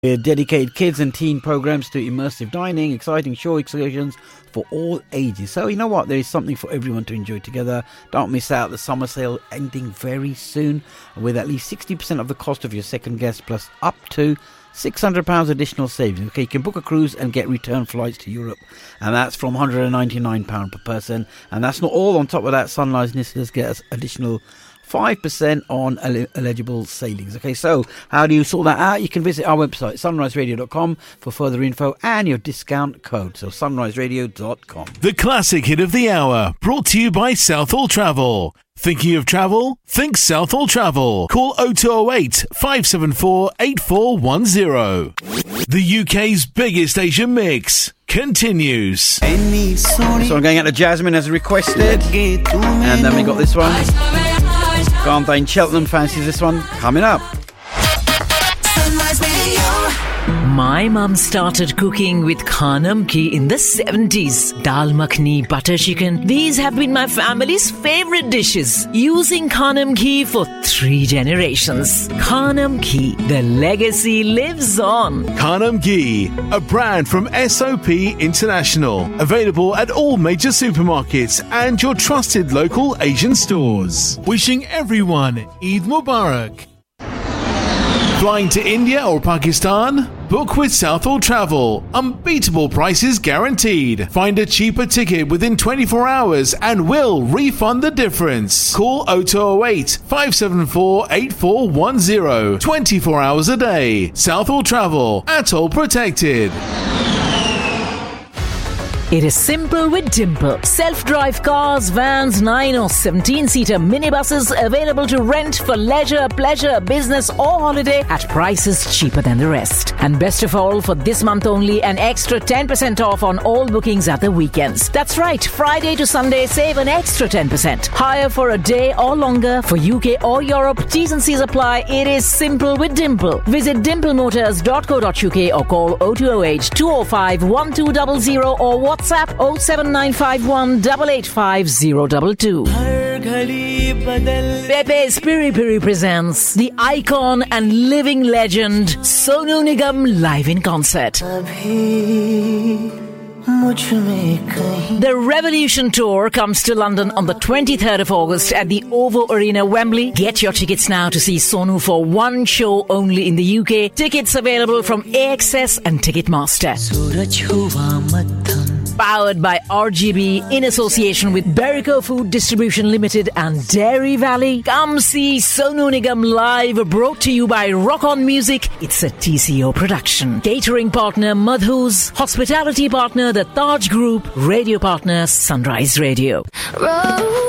Dedicated kids and teen programs to immersive dining, exciting show excursions for all ages. So you know what, there is something for everyone to enjoy together. Don't miss out, the summer sale ending very soon with at least 60% of the cost of your second guest plus up to £600 additional savings. Okay, you can book a cruise and get return flights to Europe, and that's from £199 per person. And that's not all. On top of that, Sunrise listeners get us additional 5% on eligible sailings. Okay, so how do you sort that out? You can visit our website, sunriseradio.com, for further info and your discount code. So sunriseradio.com. The classic hit of the hour, brought to you by Southall Travel. Thinking of travel? Think Southall Travel. Call 0208 574 8410. The UK's biggest Asian mix continues. So I'm going out to Jasmine as requested. And then we got this one. Gantha in Cheltenham fancies this one. Coming up. My mum started cooking with Khanam Ghee in the 70s. Dal makhni, butter chicken. These have been my family's favorite dishes. Using Khanam Ghee for 3 generations. Khanam Ghee, the legacy lives on. Khanam Ghee, a brand from SOP International. Available at all major supermarkets and your trusted local Asian stores. Wishing everyone Eid Mubarak. Flying to India or Pakistan? Book with Southall Travel. Unbeatable prices guaranteed. Find a cheaper ticket within 24 hours and we'll refund the difference. Call 0208 574 8410. 24 hours a day. Southall Travel. Atoll protected. It is simple with Dimple. Self-drive cars, vans, 9 or 17-seater minibuses available to rent for leisure, pleasure, business or holiday at prices cheaper than the rest. And best of all, for this month only, an extra 10% off on all bookings at the weekends. That's right, Friday to Sunday, save an extra 10%. Hire for a day or longer for UK or Europe. T's and C's apply. It is simple with Dimple. Visit dimplemotors.co.uk or call 0208 205 1200 or WhatsApp 07951 885022. Pepe's Piri Piri presents the icon and living legend Sonu Nigam live in concert. The Revolution Tour comes to London on the 23rd of August at the OVO Arena, Wembley. Get your tickets now to see Sonu for one show only in the UK. Tickets available from AXS and Ticketmaster. Powered by RGB in association with Berico Food Distribution Limited and Dairy Valley. Come see Sonu Nigam live, brought to you by Rock On Music. It's a TCO production. Catering partner Madhus, hospitality partner the Taj Group, radio partner Sunrise Radio.